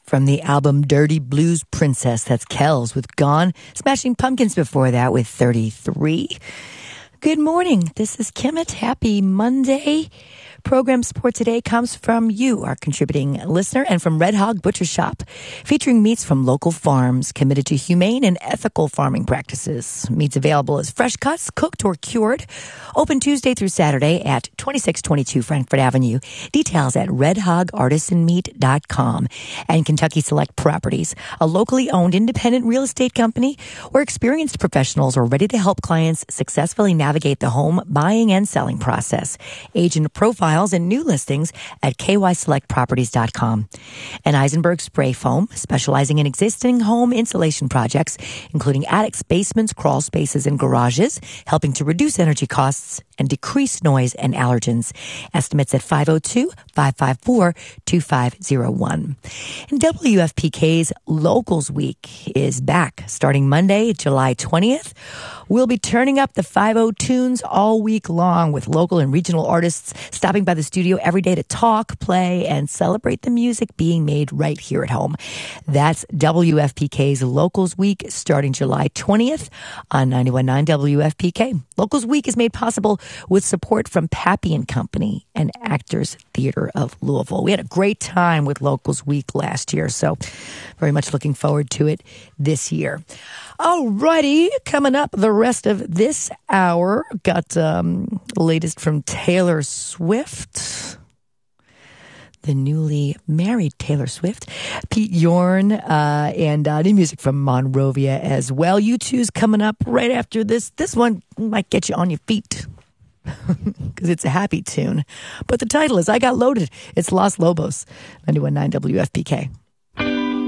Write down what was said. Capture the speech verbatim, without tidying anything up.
From the album Dirty Blues Princess, that's Kells with Gone. Smashing Pumpkins before that with thirty-three. Good morning. This is Kimmett. Happy Monday. Program support today comes from you, our contributing listener, and from Red Hog Butcher Shop, featuring meats from local farms committed to humane and ethical farming practices. Meats available as fresh cuts, cooked or cured. Open Tuesday through Saturday at twenty-six twenty-two Frankfort Avenue. Details at red hog artisan meat dot com. And Kentucky Select Properties, a locally owned independent real estate company where experienced professionals are ready to help clients successfully navigate the home buying and selling process. Agent profile and new listings at k y select properties dot com. And Eisenberg Spray Foam, specializing in existing home insulation projects, including attics, basements, crawl spaces, and garages, helping to reduce energy costs and decrease noise and allergens. Estimates at five oh two, five five four, two five oh one. And W F P K's Locals Week is back starting Monday, July twentieth. We'll be turning up the five oh tunes all week long with local and regional artists stopping by the studio every day to talk, play, and celebrate the music being made right here at home. That's W F P K's Locals Week starting July twentieth on ninety-one point nine W F P K. Locals Week is made possible with support from Pappy and Company and Actors Theater of Louisville. We had a great time with Locals Week last year, so very much looking forward to it this year. Alrighty, coming up the rest of this hour, got um, the latest from Taylor Swift, the newly married Taylor Swift, Pete Yorn, uh, and uh, new music from Monrovia as well. U two's coming up right after this. This one might get you on your feet because it's a happy tune. But the title is I Got Loaded. It's Los Lobos, ninety-one point nine W F P K.